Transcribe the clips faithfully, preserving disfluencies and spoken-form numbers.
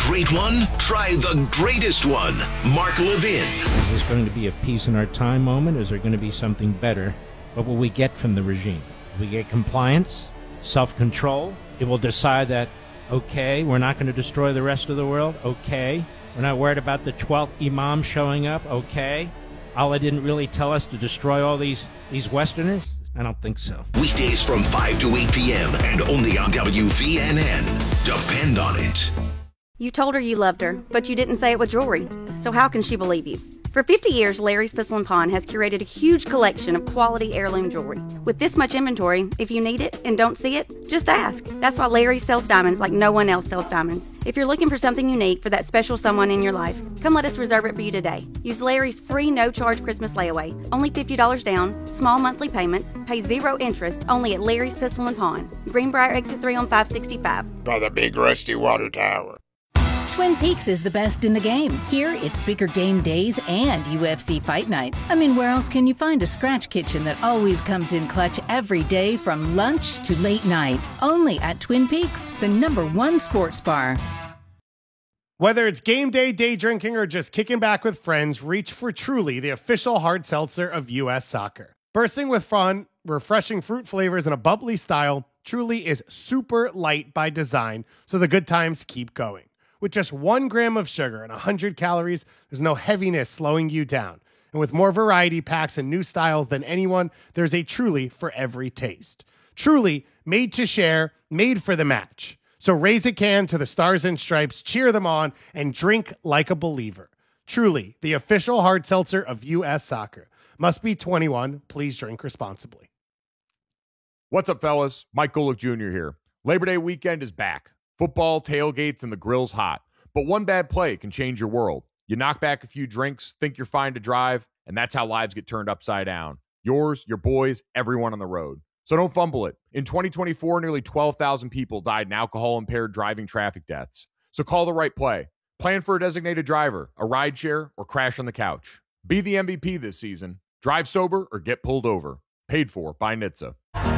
great one? Try the greatest one. Mark Levin. Is this going to be a peace in our time moment? Is there going to be something better? What will we get from the regime? We get compliance, self-control. It will decide that, okay, we're not going to destroy the rest of the world. Okay. We're not worried about the twelfth imam showing up. Okay. Allah didn't really tell us to destroy all these, these Westerners? I don't think so. Weekdays from five to eight p.m. and only on W V N N. Depend on it. You told her you loved her, but you didn't say it with jewelry. So how can she believe you? For fifty years, Larry's Pistol and Pawn has curated a huge collection of quality heirloom jewelry. With this much inventory, if you need it and don't see it, just ask. That's why Larry sells diamonds like no one else sells diamonds. If you're looking for something unique for that special someone in your life, come let us reserve it for you today. Use Larry's free no-charge Christmas layaway. Only fifty dollars down, small monthly payments, pay zero interest, only at Larry's Pistol and Pawn. Greenbrier Exit three on five sixty-five. By the big rusty water tower. Twin Peaks is the best in the game. Here, it's bigger game days and U F C fight nights. I mean, where else can you find a scratch kitchen that always comes in clutch every day from lunch to late night? Only at Twin Peaks, the number one sports bar. Whether it's game day, day drinking, or just kicking back with friends, reach for Truly, the official hard seltzer of U S Soccer. Bursting with fun, refreshing fruit flavors, and a bubbly style, Truly is super light by design, so the good times keep going. With just one gram of sugar and one hundred calories, there's no heaviness slowing you down. And with more variety packs and new styles than anyone, there's a Truly for every taste. Truly, made to share, made for the match. So raise a can to the Stars and Stripes, cheer them on, and drink like a believer. Truly, the official hard seltzer of U S Soccer. Must be twenty-one. Please drink responsibly. What's up, fellas? Mike Golick Junior here. Labor Day weekend is back. Football, tailgates, and the grill's hot. But one bad play can change your world. You knock back a few drinks, think you're fine to drive, and that's how lives get turned upside down. Yours, your boys, everyone on the road. So don't fumble it. In twenty twenty-four, nearly twelve thousand people died in alcohol-impaired driving traffic deaths. So call the right play. Plan for a designated driver, a rideshare, or crash on the couch. Be the M V P this season. Drive sober or get pulled over. Paid for by N H T S A.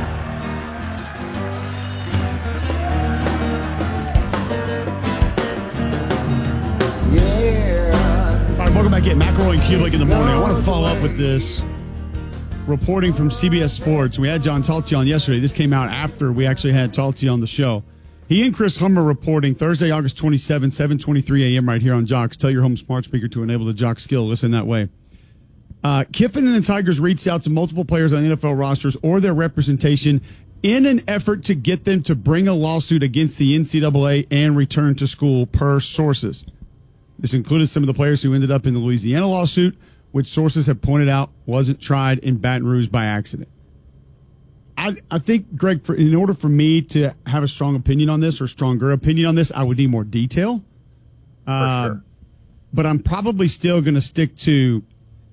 All right, welcome back in McElroy and Kulik in the morning. I want to follow up with this reporting from C B S Sports. We had John Talty on yesterday. This came out after we actually had Talty on the show. He and Chris Hummer reporting Thursday, August twenty-seventh, seven twenty-three a.m. right here on Jocks. Tell your home smart speaker to enable the Jock skill. Listen that way. Uh, Kiffin and the Tigers reached out to multiple players on N F L rosters or their representation in an effort to get them to bring a lawsuit against the N C double A and return to school, per sources. This included some of the players who ended up in the Louisiana lawsuit, which sources have pointed out wasn't tried in Baton Rouge by accident. I, I think, Greg, for, in order for me to have a strong opinion on this or stronger opinion on this, I would need more detail. For uh, sure. But I'm probably still going to stick to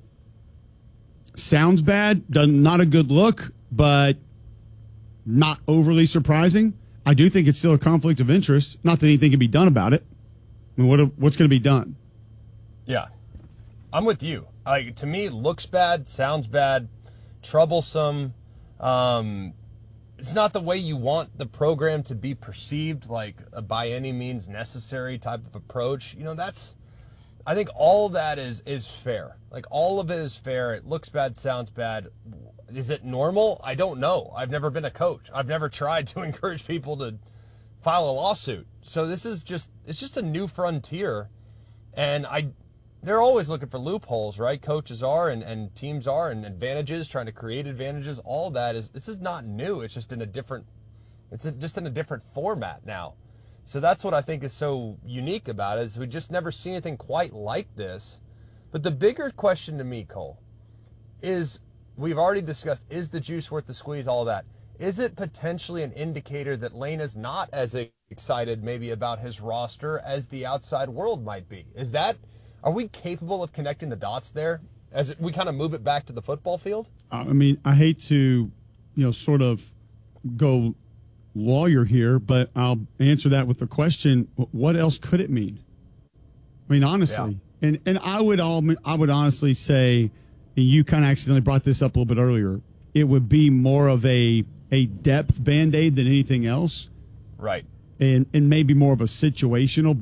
sounds bad, doesn't, not a good look, but not overly surprising. I do think it's still a conflict of interest. Not that anything can be done about it. I mean, what what's going to be done? Yeah, I'm with you. Like, to me, it looks bad, sounds bad, troublesome. Um, it's not the way you want the program to be perceived, like a by any means necessary type of approach. You know, that's, I think all of that is is fair. Like, all of it is fair. It looks bad, sounds bad. Is it normal? I don't know. I've never been a coach. I've never tried to encourage people to file a lawsuit. So this is just, it's just a new frontier. And I, they're always looking for loopholes, right? Coaches are, and, and teams are, and advantages, trying to create advantages. All that is, this is not new. It's just in a different, it's a, just in a different format now. So that's what I think is so unique about it, is we just never see anything quite like this. But the bigger question to me, Cole, is, we've already discussed, is the juice worth the squeeze, all that. Is it potentially an indicator that Lane is not as excited maybe about his roster as the outside world might be? Is that, are we capable of connecting the dots there as we kind of move it back to the football field? I mean, I hate to, you know, sort of go lawyer here, but I'll answer that with the question, what else could it mean? I mean, honestly, yeah. and, and I would all, I would honestly say, and you kind of accidentally brought this up a little bit earlier, it would be more of a, a depth Band-Aid than anything else. Right. And, and maybe more of a situational